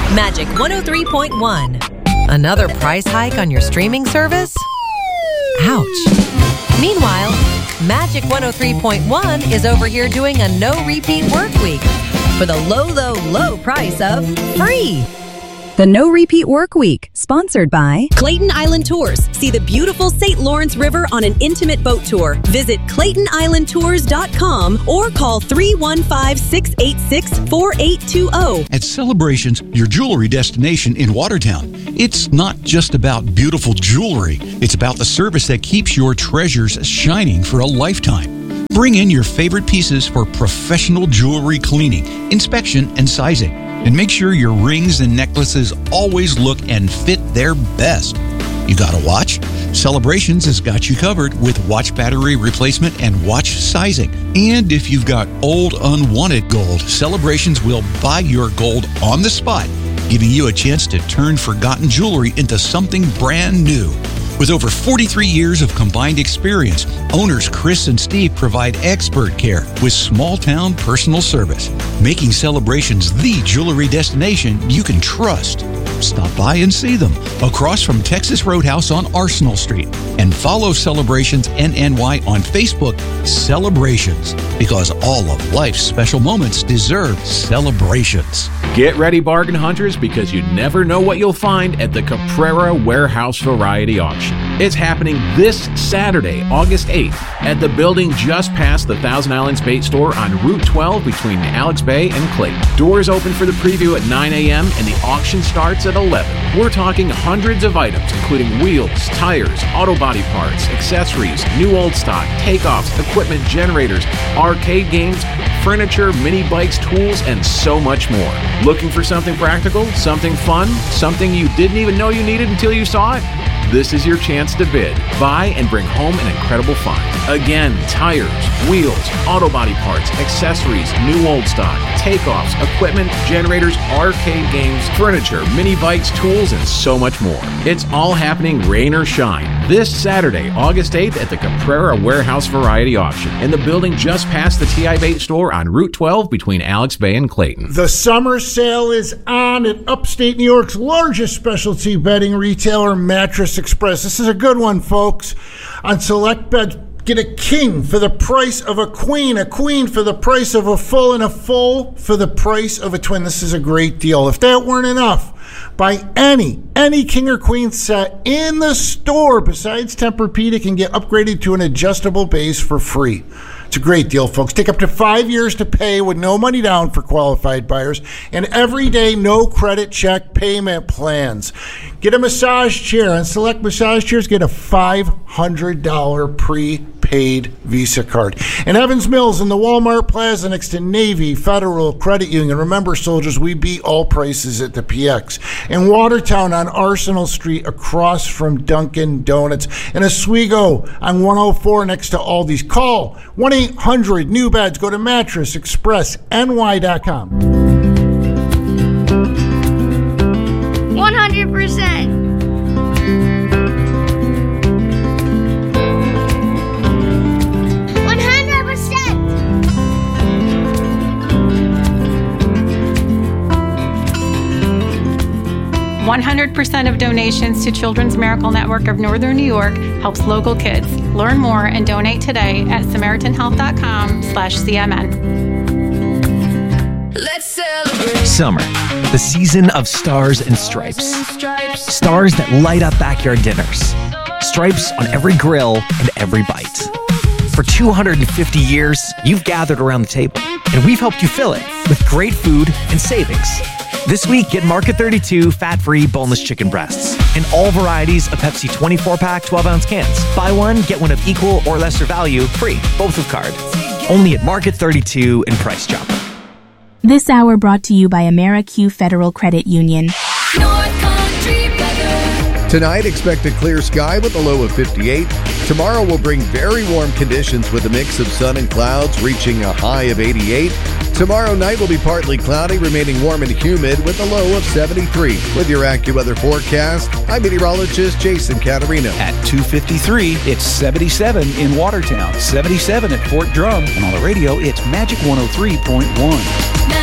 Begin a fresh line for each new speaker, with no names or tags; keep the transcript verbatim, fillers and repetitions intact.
Magic one oh three point one. Another price hike on your streaming service? Ouch. Meanwhile, Magic one oh three point one is over here doing a no-repeat work week for the low, low, low price of free.
The No Repeat Work Week, sponsored by
Clayton Island Tours. See the beautiful Saint Lawrence River on an intimate boat tour. Visit clayton island tours dot com or call three one five, six eight six, four eight two zero.
At Celebrations, your jewelry destination in Watertown, it's not just about beautiful jewelry. It's about the service that keeps your treasures shining for a lifetime. Bring in your favorite pieces for professional jewelry cleaning, inspection, and sizing. And make sure your rings and necklaces always look and fit their best. You got a watch? Celebrations has got you covered with watch battery replacement and watch sizing. And if you've got old, unwanted gold, Celebrations will buy your gold on the spot, giving you a chance to turn forgotten jewelry into something brand new. With over forty-three years of combined experience, owners Chris and Steve provide expert care with small-town personal service, making Celebrations the jewelry destination you can trust. Stop by and see them across from Texas Roadhouse on Arsenal Street, and follow Celebrations N N Y on Facebook. Celebrations, because all of life's special moments deserve celebrations.
Get ready, bargain hunters, because you never know what you'll find at the Caprara Warehouse Variety Auction. It's happening this Saturday, August eighth, at the building just past the Thousand Islands Bait Store on Route twelve between Alex Bay and Clayton. Doors open for the preview at nine a.m. and the auction starts at eleven. We're talking hundreds of items, including wheels, tires, auto body parts, accessories, new old stock, takeoffs, equipment, generators, arcade games, furniture, mini bikes, tools, and so much more. Looking for something practical, something fun, something you didn't even know you needed until you saw it? This is your chance to bid, buy, and bring home an incredible find. Again, tires, wheels, auto body parts, accessories, new old stock, takeoffs, equipment, generators, arcade games, furniture, mini bikes, tools, and so much more. It's all happening rain or shine this Saturday, August eighth at the Caprara Warehouse Variety Auction in the building just past the T I Bait Store on Route twelve between Alex Bay and Clayton.
The summer sale is on at upstate New York's largest specialty bedding retailer, Mattress Express. This is a good one, folks. On select beds, get a king for the price of a queen, a queen for the price of a full, and a full for the price of a twin. This is a great deal. If that weren't enough, buy any, any king or queen set in the store besides Tempur-Pedic and get upgraded to an adjustable base for free. It's a great deal, folks. Take up to five years to pay with no money down for qualified buyers and everyday no credit check payment plans. Get a massage chair. On select massage chairs, get a five hundred dollars prepaid Visa card. And Evans Mills in the Walmart Plaza next to Navy Federal Credit Union. Remember, soldiers, we beat all prices at the P X. In Watertown on Arsenal Street across from Dunkin' Donuts. And Oswego on one oh four next to Aldi's. Call one eight hundred new beds. Go to mattress express N Y dot com.
one hundred percent. one hundred percent.
one hundred percent of donations to Children's Miracle Network of Northern New York helps local kids. Learn more and donate today at samaritan health dot com slash C M N.
Let's celebrate.
Summer, the season of stars and stripes. Stars that light up backyard dinners. Stripes on every grill and every bite. For two hundred fifty years, you've gathered around the table, and we've helped you fill it with great food and savings. This week, get Market thirty-two fat-free boneless chicken breasts and all varieties of Pepsi twenty-four pack twelve ounce cans. Buy one, get one of equal or lesser value, free, both with card. Only at Market thirty-two and Price Chopper.
This hour brought to you by AmeriQ Federal Credit Union.
Tonight, expect a clear sky with a low of fifty-eight. Tomorrow will bring very warm conditions with a mix of sun and clouds, reaching a high of eighty-eight. Tomorrow night will be partly cloudy, remaining warm and humid with a low of seventy-three. With your AccuWeather forecast, I'm meteorologist Jason Caterino.
At two fifty-three, it's seventy-seven in Watertown, seventy-seven at Fort Drum, and on the radio, it's Magic one oh three point one.